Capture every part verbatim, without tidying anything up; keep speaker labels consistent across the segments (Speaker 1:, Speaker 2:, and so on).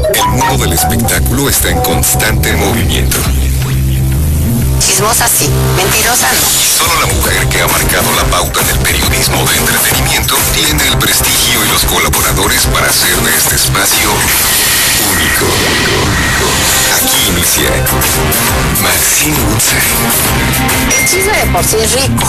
Speaker 1: El mundo del espectáculo está en constante movimiento.
Speaker 2: Chismosa sí, mentirosa no.
Speaker 1: Solo la mujer que ha marcado la pauta en el periodismo de entretenimiento tiene el prestigio y los colaboradores para hacer de este espacio único. Aquí inicia Maxine Woodside.
Speaker 2: El chisme de por sí es rico.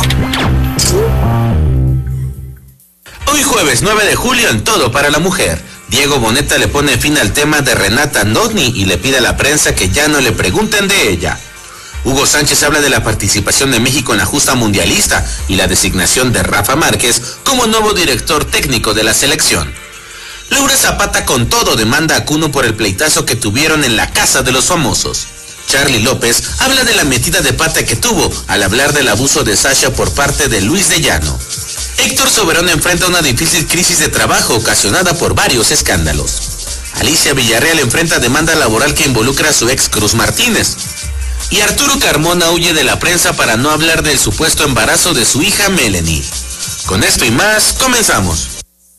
Speaker 3: Hoy jueves nueve de julio en Todo para la Mujer. Diego Boneta le pone fin al tema de Renata Notni y le pide a la prensa que ya no le pregunten de ella. Hugo Sánchez habla de la participación de México en la justa mundialista y la designación de Rafa Márquez como nuevo director técnico de la selección. Laura Zapata con todo demanda a Kuno por el pleitazo que tuvieron en la casa de los famosos. Charly López habla de la metida de pata que tuvo al hablar del abuso de Sasha por parte de Luis de Llano. Héctor Soberón enfrenta una difícil crisis de trabajo ocasionada por varios escándalos. Alicia Villarreal enfrenta demanda laboral que involucra a su ex Cruz Martínez. Y Arturo Carmona huye de la prensa para no hablar del supuesto embarazo de su hija Melanie. Con esto y más, comenzamos.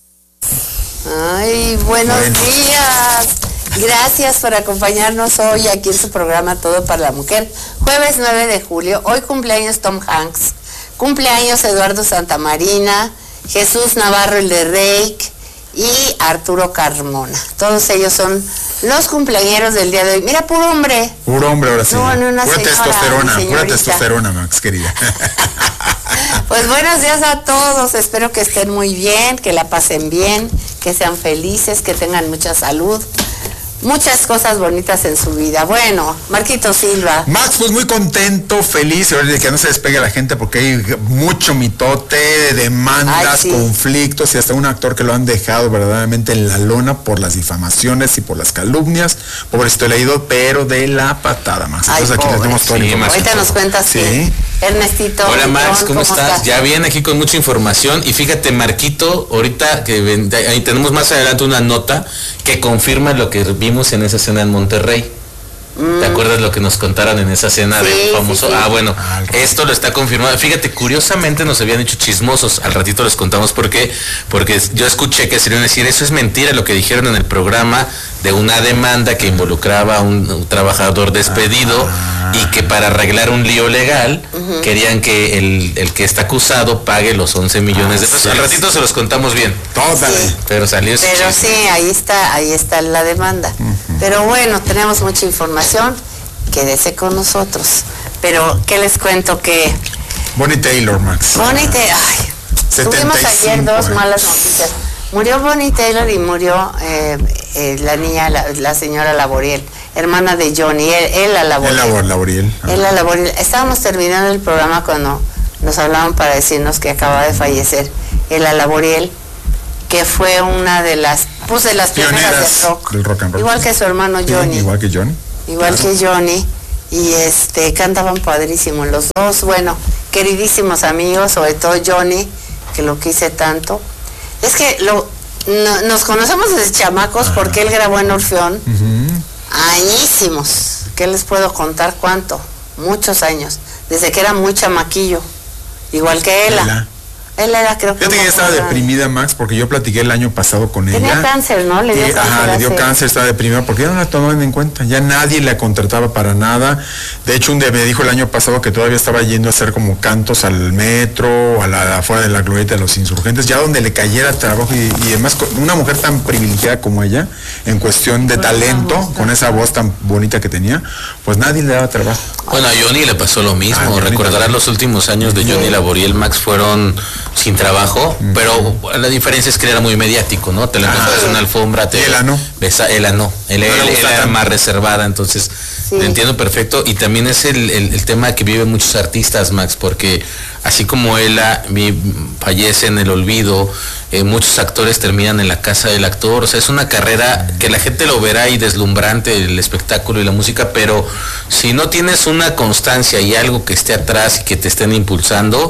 Speaker 2: Ay, buenos bueno. días. Gracias por acompañarnos hoy aquí en su programa Todo para la Mujer. Jueves nueve de julio, hoy cumpleaños Tom Hanks, cumpleaños Eduardo Santamarina, Jesús Navarro el de Reik y Arturo Carmona. Todos ellos son los cumpleañeros del día de hoy. Mira, puro hombre.
Speaker 4: Puro hombre, ahora sí.
Speaker 2: No, no una
Speaker 4: pura
Speaker 2: señora,
Speaker 4: testosterona,
Speaker 2: una
Speaker 4: pura testosterona, Max, querida.
Speaker 2: Pues buenos días a todos. Espero que estén muy bien, que la pasen bien, que sean felices, que tengan mucha salud. Muchas cosas bonitas en su vida. Bueno, Marquito Silva.
Speaker 4: Max, pues muy contento, feliz, de que no se despegue la gente porque hay mucho mitote, demandas, Ay, sí. conflictos y hasta un actor que lo han dejado verdaderamente en la lona por las difamaciones y por las calumnias. Pobrecito leído, pero de la patada, Max.
Speaker 2: Ay,
Speaker 4: Entonces aquí les damos toda la información.
Speaker 2: Ahorita nos cuentas
Speaker 4: sí.
Speaker 2: que Ernestito.
Speaker 3: Hola Max, ¿cómo, ¿cómo estás?
Speaker 2: estás?
Speaker 3: Ya bien, aquí con mucha información. Y fíjate, Marquito, ahorita que ahí tenemos más adelante una nota que confirma lo que vimos en esa cena en Monterrey. Mm. ¿Te acuerdas lo que nos contaron en esa cena sí, de un famoso? Sí, sí. Ah, bueno, esto lo está confirmado. Fíjate, curiosamente nos habían hecho chismosos. Al ratito les contamos por qué. Porque yo escuché que se iban a decir, eso es mentira lo que dijeron en el programa de una demanda que involucraba a un, un trabajador despedido ah. y que para arreglar un lío legal uh-huh. querían que el, el que está acusado pague los once millones ah, de pesos. Sí. Al ratito se los contamos bien.
Speaker 4: Sí.
Speaker 3: Pero salió ese
Speaker 2: Pero
Speaker 3: chisme.
Speaker 2: sí, ahí está, ahí está la demanda. Uh-huh. Pero bueno, tenemos mucha información. Quédese con nosotros. Pero, ¿qué les cuento? Que
Speaker 4: Bonnie Taylor, Max.
Speaker 2: Bonnie Taylor, ay, tuvimos ayer dos malas noticias. Murió Bonnie Taylor y murió eh, eh, la niña, la, la señora Laboriel, hermana de Johnny, él, él la Laboriel.
Speaker 4: Él Laboriel.
Speaker 2: Él la Laboriel. Estábamos terminando el programa cuando nos hablaban para decirnos que acaba de fallecer él la Laboriel, que fue una de las, pues de las pioneras del rock,
Speaker 4: del rock and roll.
Speaker 2: Igual que su hermano Johnny.
Speaker 4: Sí, igual que Johnny.
Speaker 2: Igual claro. que Johnny. Y este cantaban padrísimo los dos, bueno, queridísimos amigos, sobre todo Johnny, que lo quise tanto. Es que lo, no, nos conocemos desde chamacos. Ajá. Porque él grabó en Orfeón. Uh-huh. Añísimos. ¿Qué les puedo contar cuánto? Muchos años. Desde que era muy chamaquillo. Igual que ella. Ela. Él era, creo que...
Speaker 4: Fíjate que ella estaba deprimida, Max, porque yo platiqué el año pasado con
Speaker 2: Tenía
Speaker 4: ella.
Speaker 2: Tenía cáncer, ¿no? Le dio
Speaker 4: y,
Speaker 2: cáncer.
Speaker 4: Ajá, le dio cáncer, estaba deprimida, porque ya no la tomaban en cuenta. Ya nadie la contrataba para nada. De hecho, un día me dijo el año pasado que todavía estaba yendo a hacer como cantos al metro, a la afuera de la glorieta de los insurgentes, ya donde le cayera trabajo. Y, y además, una mujer tan privilegiada como ella, en cuestión de pues talento, voz, con esa voz tan bonita que tenía, pues nadie le daba trabajo.
Speaker 3: Bueno, a Johnny le pasó lo mismo. Ah, recordarás los últimos años de Johnny Laboriel, Max, fueron sin trabajo. Uh-huh. Pero la diferencia es que él era muy mediático, ¿no? Te lo encontrabas en una alfombra, te
Speaker 4: ella no.
Speaker 3: Besa, ella no. Él, él, él era más reservada, entonces sí. Lo entiendo perfecto. Y también es el, el, el tema que viven muchos artistas, Max, porque así como él fallece en el olvido, eh, muchos actores terminan en la casa del actor. O sea, es una carrera que la gente lo verá y deslumbrante, el espectáculo y la música, pero si no tienes una constancia y algo que esté atrás y que te estén impulsando,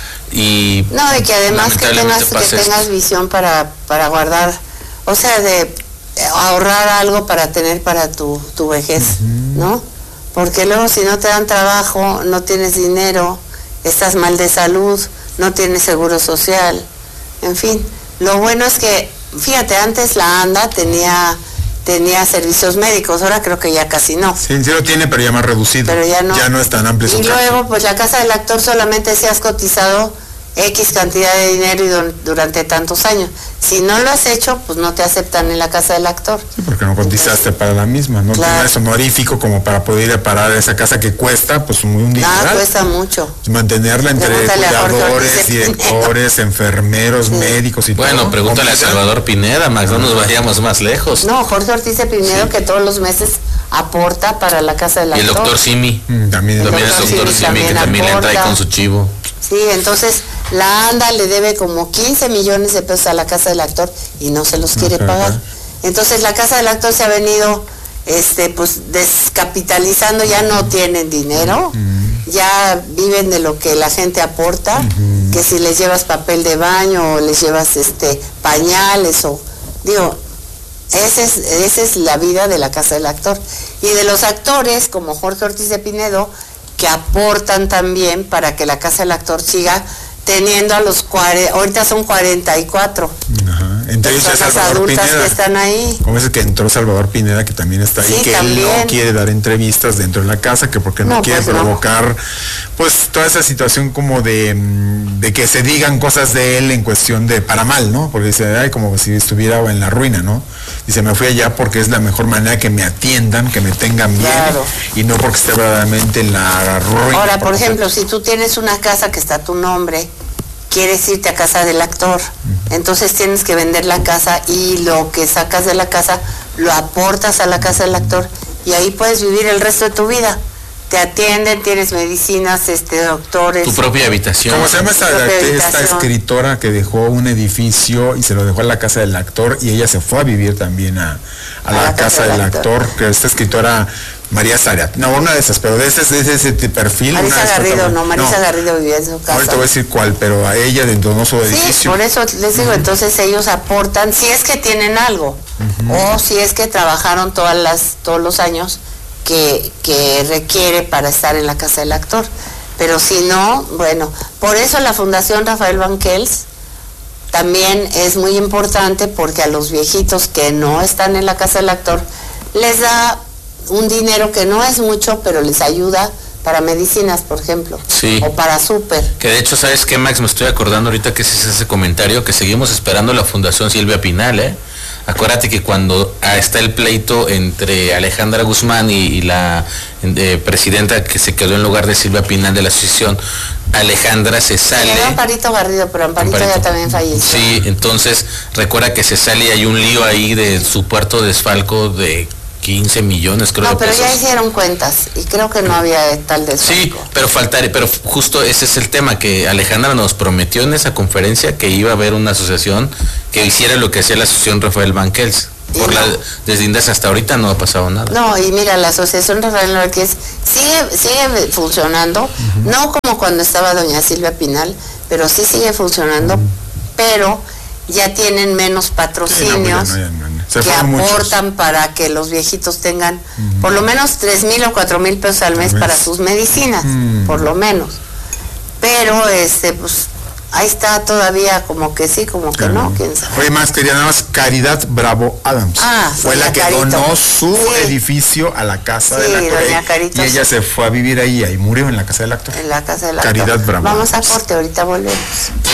Speaker 3: y
Speaker 2: no, y que además que tengas, que tengas visión para, para guardar, o sea, de ahorrar algo para tener para tu, tu vejez, uh-huh. ¿no? Porque luego si no te dan trabajo, no tienes dinero, estás mal de salud, no tienes seguro social, en fin. Lo bueno es que, fíjate, antes la ANDA tenía tenía servicios médicos, ahora creo que ya casi no.
Speaker 4: Sí, sí lo tiene, pero ya más reducido.
Speaker 2: Pero ya no.
Speaker 4: Ya no es tan amplio su
Speaker 2: Y
Speaker 4: casa.
Speaker 2: luego, pues la casa del actor solamente si has cotizado X cantidad de dinero y dur- durante tantos años. Si no lo has hecho, pues no te aceptan en la casa del actor.
Speaker 4: Sí, porque no cotizaste para la misma, no
Speaker 2: Claro.
Speaker 4: tienes honorífico como para poder ir a parar a esa casa que cuesta, pues muy un
Speaker 2: Nada,
Speaker 4: dineral.
Speaker 2: cuesta mucho.
Speaker 4: Mantenerla entre
Speaker 2: Pregúntale a Jorge
Speaker 4: cuidadores,
Speaker 2: Ortiz de
Speaker 4: directores, enfermeros,
Speaker 2: Sí.
Speaker 4: médicos y
Speaker 3: Bueno,
Speaker 4: todo.
Speaker 3: pregúntale a
Speaker 4: ¿Cómo
Speaker 3: Salvador Pineda, Max, no nos vayamos más lejos.
Speaker 2: No, Jorge Ortiz de Pinedo, que todos los meses aporta para la casa del
Speaker 3: Y
Speaker 2: actor.
Speaker 3: el doctor Simi.
Speaker 4: Mm, También,
Speaker 2: El
Speaker 3: También
Speaker 2: doctor
Speaker 3: es doctor
Speaker 2: Simi
Speaker 3: Simi, que
Speaker 2: también
Speaker 3: también le entra ahí
Speaker 2: aporta.
Speaker 3: con su chivo.
Speaker 2: Sí, entonces la ANDA le debe como quince millones de pesos a la casa del actor y no se los quiere
Speaker 4: Ajá.
Speaker 2: pagar. Entonces la casa del actor se ha venido este pues descapitalizando, ya no tienen dinero, ya viven de lo que la gente aporta, que si les llevas papel de baño o les llevas este pañales o digo, esa es, esa es la vida de la casa del actor. Y de los actores como Jorge Ortiz de Pinedo, que aportan también para que la casa del actor siga teniendo a los cuarenta, ahorita son cuarenta y cuatro
Speaker 4: Ajá. Entre ellos es
Speaker 2: personas
Speaker 4: Salvador
Speaker 2: adultas
Speaker 4: Pineda.
Speaker 2: que están ahí.
Speaker 4: Como es que entró Salvador Pineda, que también está ahí,
Speaker 2: Sí,
Speaker 4: que él
Speaker 2: también.
Speaker 4: no quiere dar entrevistas dentro de la casa, que porque no,
Speaker 2: No,
Speaker 4: quiere
Speaker 2: pues no.
Speaker 4: provocar, pues toda esa situación como de, mm, de que se digan cosas de él en cuestión de para mal, ¿no? Porque dice, ay, como si estuviera en la ruina, ¿no? Dice, me fui allá porque es la mejor manera que me atiendan, que me tengan bien,
Speaker 2: Claro.
Speaker 4: y no porque esté verdaderamente en la ruina.
Speaker 2: Ahora, por
Speaker 4: porque-
Speaker 2: ejemplo, si tú tienes una casa que está a tu nombre, quieres irte a casa del actor, entonces tienes que vender la casa y lo que sacas de la casa lo aportas a la casa del actor y ahí puedes vivir el resto de tu vida. Te atienden, tienes medicinas, este, doctores.
Speaker 3: Tu propia habitación.
Speaker 4: ¿Cómo se llama esta,
Speaker 2: Propia
Speaker 4: esta
Speaker 2: habitación.
Speaker 4: escritora que dejó un edificio y se lo dejó a la casa del actor y ella se fue a vivir también a, a la, casa, del actor, que esta escritora María Saria, no, una de esas, pero de ese, de ese, ese perfil. una
Speaker 2: Marisa
Speaker 4: de esas
Speaker 2: Garrido,
Speaker 4: también.
Speaker 2: no, Marisa Garrido vivía en su casa.
Speaker 4: Ahorita voy a decir cuál, pero a ella dentro de su
Speaker 2: Sí,
Speaker 4: edificio.
Speaker 2: por eso les digo, entonces ellos aportan, si es que tienen algo, o si es que trabajaron todas las, todos los años que, que requiere para estar en la casa del actor. Pero si no, bueno, por eso la Fundación Rafael Banquels también es muy importante porque a los viejitos que no están en la casa del actor les da un dinero que no es mucho, pero les ayuda para medicinas, por ejemplo,
Speaker 3: Sí.
Speaker 2: o para súper.
Speaker 3: Que de hecho, ¿sabes qué, Max? Me estoy acordando ahorita que es ese comentario, que seguimos esperando la Fundación Silvia Pinal, ¿eh? Acuérdate que cuando ah, está el pleito entre Alejandra Guzmán y, y la eh, presidenta que se quedó en lugar de Silvia Pinal de la asociación, Alejandra se sale.
Speaker 2: Era Amparito Garrido, pero Amparito,
Speaker 3: Amparito.
Speaker 2: ya también falleció.
Speaker 3: Sí, entonces recuerda que se sale y hay un lío ahí de su puerto desfalco de quince millones, creo,
Speaker 2: No,
Speaker 3: de
Speaker 2: pero
Speaker 3: pesos.
Speaker 2: ya hicieron cuentas y creo que no había tal desfalco.
Speaker 3: Sí, pero faltaría, pero justo ese es el tema, que Alejandra nos prometió en esa conferencia que iba a haber una asociación que hiciera lo que hacía la asociación Rafael Banquels.
Speaker 2: Y
Speaker 3: Por
Speaker 2: no.
Speaker 3: la, desde Indes hasta ahorita no ha pasado nada.
Speaker 2: No, y mira, la Asociación Rafael Banquels sigue, sigue funcionando, no como cuando estaba doña Silvia Pinal, pero sí sigue funcionando, pero ya tienen menos
Speaker 4: Sí, no,
Speaker 2: patrocinios
Speaker 4: pues ya no, ya no, ya no. Se
Speaker 2: que
Speaker 4: fueron muchos.
Speaker 2: aportan para que los viejitos tengan por lo menos tres mil o cuatro mil pesos al mes
Speaker 4: Al mes.
Speaker 2: para sus medicinas,
Speaker 4: Mm.
Speaker 2: por lo menos. Pero este, pues ahí está todavía como que sí, como que no, quién sabe.
Speaker 4: Oye, más quería nada más Caridad Bravo Adams.
Speaker 2: Ah,
Speaker 4: fue
Speaker 2: doña
Speaker 4: la que
Speaker 2: Carito.
Speaker 4: donó su
Speaker 2: Sí.
Speaker 4: edificio a la casa
Speaker 2: Sí,
Speaker 4: del actor.
Speaker 2: doña
Speaker 4: y-
Speaker 2: Carito,
Speaker 4: y ella
Speaker 2: sí.
Speaker 4: se fue a vivir ahí, ahí murió en la casa del actor.
Speaker 2: En la casa de la
Speaker 4: Caridad Bravo.
Speaker 2: Vamos a corte, ahorita volvemos.